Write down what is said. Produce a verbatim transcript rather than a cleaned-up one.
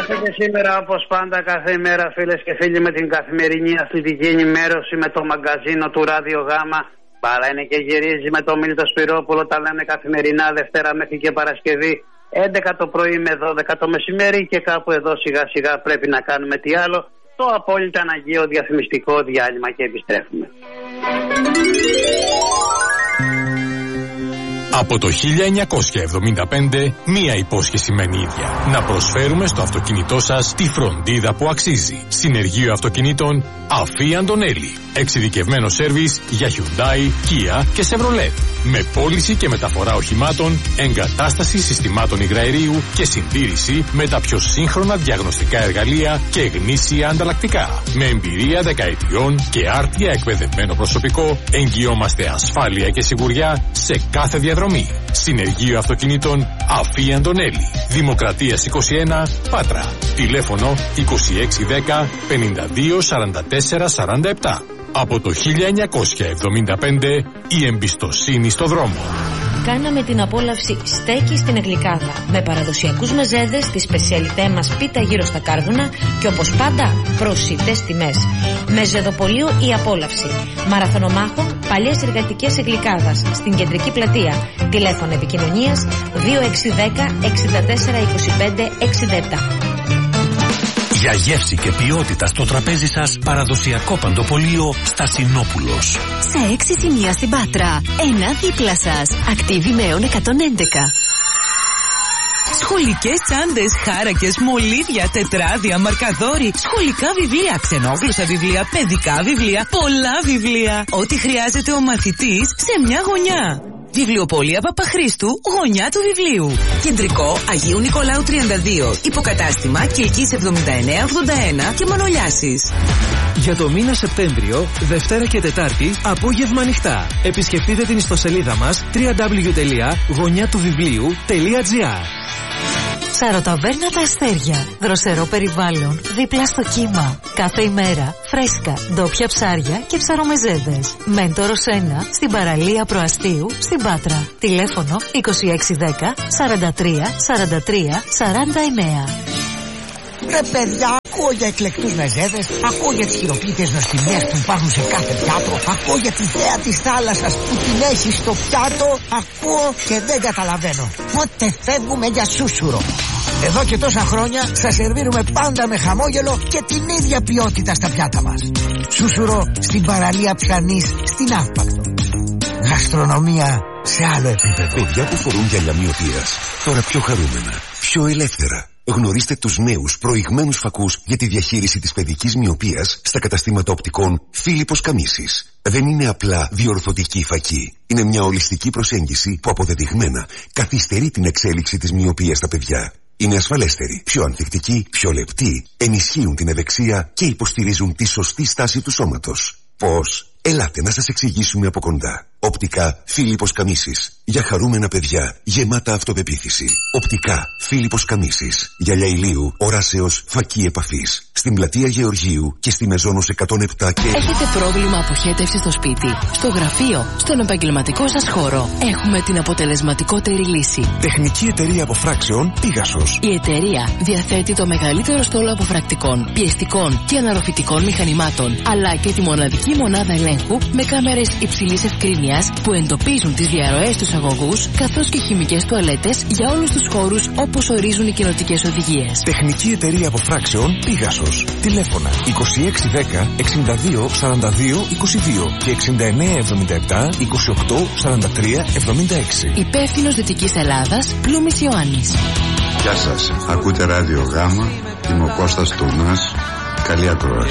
Είμαστε και σήμερα όπως πάντα κάθε ημέρα φίλες και φίλοι με την καθημερινή αθλητική ενημέρωση με το μαγκαζίνο του Ράδιο Γάμα. Παρά είναι και γυρίζει με το Μίλτο Σπυρόπουλο, τα λέμε καθημερινά Δευτέρα μέχρι και Παρασκευή έντεκα το πρωί με δώδεκα το μεσημέρι και κάπου εδώ σιγά σιγά πρέπει να κάνουμε τι άλλο, το απόλυτα αναγκαίο διαφημιστικό διάλειμμα και επιστρέφουμε. Από το χίλια εννιακόσια εβδομήντα πέντε, μία υπόσχεση μένει ίδια. Να προσφέρουμε στο αυτοκίνητό σας τη φροντίδα που αξίζει. Συνεργείο αυτοκινήτων Αφή Αντωνέλη. Εξειδικευμένο σέρβις για Hyundai, Kia και Chevrolet. Με πώληση και μεταφορά οχημάτων, εγκατάσταση συστημάτων υγραερίου και συντήρηση με τα πιο σύγχρονα διαγνωστικά εργαλεία και γνήσια ανταλλακτικά. Με εμπειρία δεκαετιών και άρτια εκπαιδευμένο προσωπικό, εγγυόμαστε ασφάλεια και σιγουριά σε κάθε διαδρομή. Συνεργείο αυτοκινήτων Αφή Αντωνέλη. Δημοκρατίας είκοσι ένα, Πάτρα. Τηλέφωνο είκοσι έξι δέκα πενήντα δύο σαράντα τέσσερα σαράντα επτά. Από το χίλια εννιακόσια εβδομήντα πέντε η εμπιστοσύνη στο δρόμο. Κάναμε την απόλαυση στέκι στην Εγλικάδα με παραδοσιακούς μεζέδες, τη σπεσιαλιτέ μας πίτα γύρω στα κάρβουνα και όπως πάντα προσιτές τιμές. Μεζεδοπολείο η απόλαυση. Μαραθωνομάχων παλιές εργατικές Εγλικάδας στην κεντρική πλατεία. Τηλέφωνο επικοινωνίας δύο έξι δέκα εξήντα τέσσερα είκοσι πέντε εξήντα επτά. Για γεύση και ποιότητα στο τραπέζι σας, παραδοσιακό παντοπολείο Στασινόπουλος. Σε έξι σημεία στην Πάτρα, ένα δίπλα σας. Ακτίβη Νέων εκατόν έντεκα. Σχολικές τσάντες, χάρακες, μολύβια, τετράδια, μαρκαδόροι, σχολικά βιβλία, ξενόγλωσσα βιβλία, παιδικά βιβλία, πολλά βιβλία. Ό,τι χρειάζεται ο μαθητής σε μια γωνιά. Βιβλιοπωλεία Παπαχρήστου, γωνιά του βιβλίου. Κεντρικό Αγίου Νικολάου τριάντα δύο. Υποκατάστημα Κυλκής εβδομήντα εννέα ογδόντα ένα και Μανολιάσης. Για το μήνα Σεπτέμβριο, Δευτέρα και Τετάρτη, απόγευμα ανοιχτά. Επισκεφτείτε την ιστοσελίδα μας double-u double-u double-u τελεία γωνιά του βιβλίου τελεία τζι άρ. Ψαροταβέρνα Τα Αστέρια. Δροσερό περιβάλλον, δίπλα στο κύμα. Κάθε ημέρα, φρέσκα, ντόπια ψάρια και ψαρομεζέδες. Μέντορος ένα, στην παραλία Προαστίου, στην Πάτρα. Τηλέφωνο είκοσι έξι δέκα σαράντα τρία σαράντα τρία σαράντα εννέα. Ρε παιδιά, ακούω για εκλεκτούς μεζέδες, ακούω για τις χειροποίητες νοστιμιές που υπάρχουν σε κάθε πιάτο, ακούω για τη θέα της θάλασσας που την έχει στο πιάτο, ακούω και δεν καταλαβαίνω. Πότε φεύγουμε για σούσουρο? Εδώ και τόσα χρόνια σας σερβίρουμε πάντα με χαμόγελο και την ίδια ποιότητα στα πιάτα μας. Σούσουρο στην παραλία Ψανής, στην Αύπακτο. Γαστρονομία σε άλλο επίπεδο. Παιδιά που φορούν γυαλιά μοιοπίας, τώρα πιο χαρούμενα, πιο ελεύθερα. Γνωρίστε τους νέους προηγμένους φακούς για τη διαχείριση της παιδικής μοιοπίας στα καταστήματα οπτικών Φίλιππος Καμίσης. Δεν είναι απλά διορθωτική φακή. Είναι μια ολιστική προσέγγιση που αποδεδειγμένα καθυστερεί την εξέλιξη της μοιοπίας στα παιδιά. Είναι ασφαλέστερη, πιο ανθεκτική, πιο λεπτή, ενισχύουν την ευεξία και υποστηρίζουν τη σωστή στάση του σώματος. Πώς? Ελάτε να σας εξηγήσουμε από κοντά. Οπτικά Φίλιππος Καμίσης. Για χαρούμενα παιδιά, γεμάτα αυτοπεποίθηση. Οπτικά Φίλιππος Καμίσης. Γυαλιά ηλίου, οράσεως, φακή επαφής. Στην πλατεία Γεωργίου και στη Μεζόνος εκατόν επτά και... Έχετε πρόβλημα αποχέτευση στο σπίτι, στο γραφείο, στον επαγγελματικό σας χώρο? Έχουμε την αποτελεσματικότερη λύση. Τεχνική εταιρεία αποφράξεων Πίγασος. Η εταιρεία διαθέτει το μεγαλύτερο στόλο αποφρακτικών, πιεστικών και αναρροφητικών μηχανημάτων, αλλά και τη μοναδική μονάδα ελέγχου με κάμερες υψηλής ευκρίνειας που εντοπίζουν τις διαρροές στους αγωγούς, καθώς και χημικές τουαλέτες για όλους τους χώρους όπως ορίζουν οι κοινοτικές οδηγίες. Τεχνική εταιρεία αποφράξεων Πίγασος. Τηλέφωνα είκοσι έξι δέκα εξήντα δύο σαράντα δύο είκοσι δύο και εξήντα εννέα εβδομήντα επτά είκοσι οκτώ σαράντα τρία εβδομήντα έξι. Υπεύθυνος Δυτικής Ελλάδας, Πλούμης Ιωάννης. Γεια σας. Ακούτε Ράδιο Γάμα. Είμαι ο Κώστας Τουνάς. Καλή ακρόαση.